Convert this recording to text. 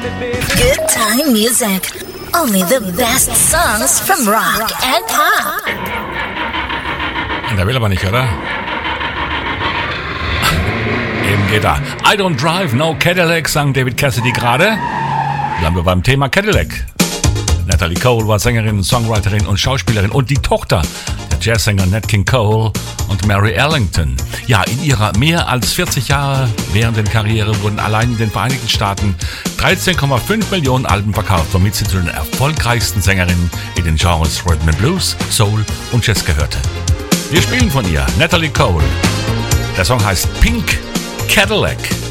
Good time music. Only the best songs from rock and pop. Der will aber nicht, oder? Eben geht er. I don't drive no Cadillac, sang David Cassidy gerade. Bleiben wir beim Thema Cadillac. Natalie Cole war Sängerin, Songwriterin und Schauspielerin und die Tochter der Jazzsänger Nat King Cole und Mary Ellington. Ja, in ihrer mehr als 40 Jahre währenden Karriere wurden allein in den Vereinigten Staaten 13,5 Millionen Alben verkauft, womit sie zu den erfolgreichsten Sängerinnen in den Genres Rhythm and Blues, Soul und Jazz gehörte. Wir spielen von ihr Natalie Cole. Der Song heißt Pink Cadillac.